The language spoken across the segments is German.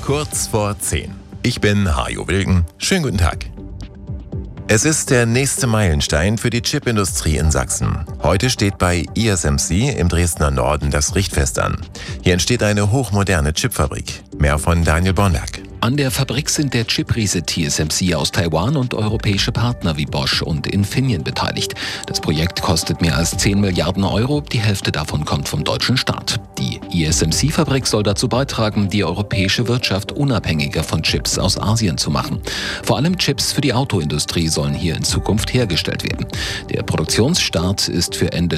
Kurz vor 10. Ich bin Hajo Wilken. Schönen guten Tag. Es ist der nächste Meilenstein für die Chipindustrie in Sachsen. Heute steht bei ISMC im Dresdner Norden das Richtfest an. Hier entsteht eine hochmoderne Chipfabrik. Mehr von Daniel Bornberg. An der Fabrik sind der Chipriese TSMC aus Taiwan und europäische Partner wie Bosch und Infineon beteiligt. Das Projekt kostet mehr als 10 Milliarden Euro, die Hälfte davon kommt vom deutschen Staat. Die ISMC-Fabrik soll dazu beitragen, die europäische Wirtschaft unabhängiger von Chips aus Asien zu machen. Vor allem Chips für die Autoindustrie sollen hier in Zukunft hergestellt werden. Der Produktionsstart ist für Ende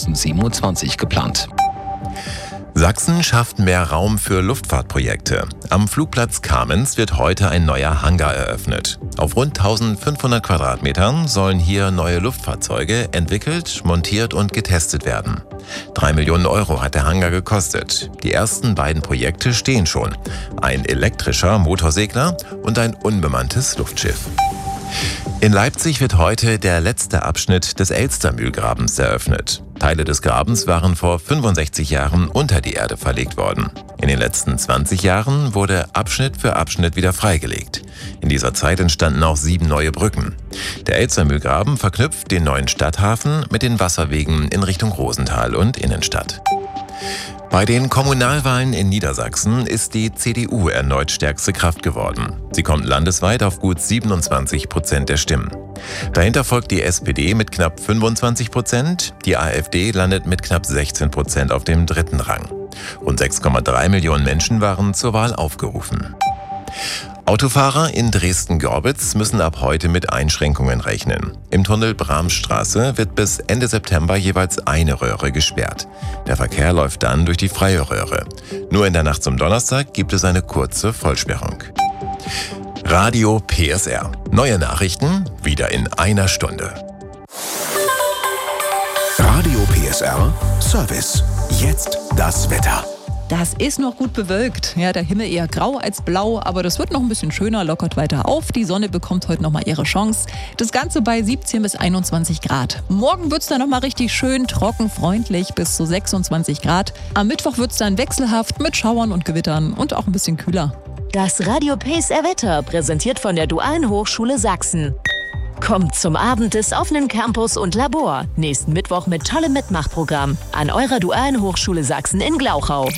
2027 geplant. Sachsen schafft mehr Raum für Luftfahrtprojekte. Am Flugplatz Kamenz wird heute ein neuer Hangar eröffnet. Auf rund 1500 Quadratmetern sollen hier neue Luftfahrzeuge entwickelt, montiert und getestet werden. 3 Millionen Euro hat der Hangar gekostet. Die ersten beiden Projekte stehen schon. Ein elektrischer Motorsegler und ein unbemanntes Luftschiff. In Leipzig wird heute der letzte Abschnitt des Elstermühlgrabens eröffnet. Teile des Grabens waren vor 65 Jahren unter die Erde verlegt worden. In den letzten 20 Jahren wurde Abschnitt für Abschnitt wieder freigelegt. In dieser Zeit entstanden auch 7 neue Brücken. Der Elstermühlgraben verknüpft den neuen Stadthafen mit den Wasserwegen in Richtung Rosenthal und Innenstadt. Bei den Kommunalwahlen in Niedersachsen ist die CDU erneut stärkste Kraft geworden. Sie kommt landesweit auf gut 27% der Stimmen. Dahinter folgt die SPD mit knapp 25%, die AfD landet mit knapp 16% auf dem dritten Rang. Rund 6,3 Millionen Menschen waren zur Wahl aufgerufen. Autofahrer in Dresden-Gorbitz müssen ab heute mit Einschränkungen rechnen. Im Tunnel Bramstraße wird bis Ende September jeweils eine Röhre gesperrt. Der Verkehr läuft dann durch die freie Röhre. Nur in der Nacht zum Donnerstag gibt es eine kurze Vollsperrung. Radio PSR. Neue Nachrichten wieder in einer Stunde. Radio PSR Service. Jetzt das Wetter. Das ist noch gut bewölkt. Ja, der Himmel eher grau als blau, aber das wird noch ein bisschen schöner, lockert weiter auf. Die Sonne bekommt heute nochmal ihre Chance. Das Ganze bei 17 bis 21 Grad. Morgen wird es dann nochmal richtig schön, trocken, freundlich bis zu 26 Grad. Am Mittwoch wird es dann wechselhaft mit Schauern und Gewittern und auch ein bisschen kühler. Das Radio PSR Wetter präsentiert von der Dualen Hochschule Sachsen. Kommt zum Abend des offenen Campus und Labor. Nächsten Mittwoch mit tollem Mitmachprogramm an eurer Dualen Hochschule Sachsen in Glauchau.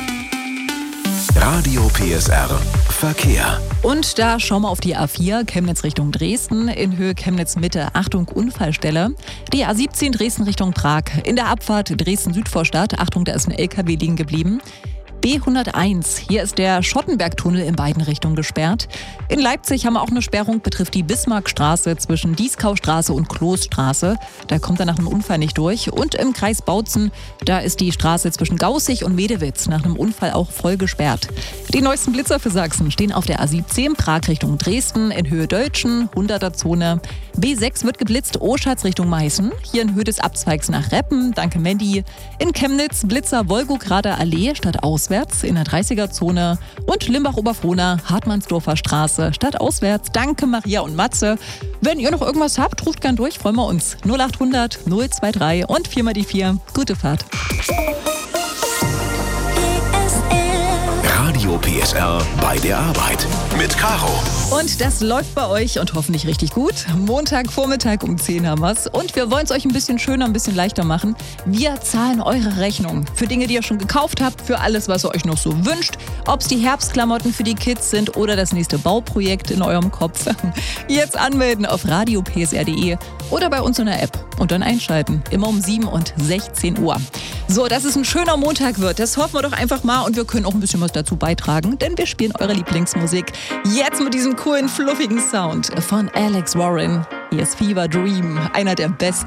Radio PSR Verkehr. Und da schauen wir auf die A4 Chemnitz Richtung Dresden. In Höhe Chemnitz Mitte, Achtung, Unfallstelle. Die A17 Dresden Richtung Prag. In der Abfahrt Dresden Südvorstadt, Achtung, da ist ein LKW liegen geblieben. B101, hier ist der Schottenbergtunnel in beiden Richtungen gesperrt. In Leipzig haben wir auch eine Sperrung, betrifft die Bismarckstraße zwischen Dieskaustraße und Kloßstraße. Da kommt er nach einem Unfall nicht durch. Und im Kreis Bautzen, da ist die Straße zwischen Gaußig und Medewitz nach einem Unfall auch voll gesperrt. Die neuesten Blitzer für Sachsen stehen auf der A17 Prag Richtung Dresden in Höhe Deutschen, 100er Zone. B6 wird geblitzt, Oschatz Richtung Meißen, hier in Höhe des Abzweigs nach Reppen, danke Mandy. In Chemnitz Blitzer Wolgograder Allee statt auswärts in der 30er-Zone und Limbach-Oberfrohna, Hartmannsdorfer Straße statt auswärts, danke Maria und Matze. Wenn ihr noch irgendwas habt, ruft gern durch, freuen wir uns. 0800 023 und 4 mal die 4. Gute Fahrt. Radio PSR bei der Arbeit mit Caro. Und das läuft bei euch und hoffentlich richtig gut. Montagvormittag um 10 haben wir's. Und wir wollen es euch ein bisschen schöner, ein bisschen leichter machen. Wir zahlen eure Rechnung für Dinge, die ihr schon gekauft habt, für alles, was ihr euch noch so wünscht. Ob es die Herbstklamotten für die Kids sind oder das nächste Bauprojekt in eurem Kopf. Jetzt anmelden auf radiopsr.de oder bei uns in der App und dann einschalten. Immer um 7 und 16 Uhr. So, dass es ein schöner Montag wird, das hoffen wir doch einfach mal und wir können auch ein bisschen was dazu beitragen, denn wir spielen eure Lieblingsmusik. Jetzt mit diesem coolen, fluffigen Sound von Alex Warren. Hier ist Fever Dream, einer der besten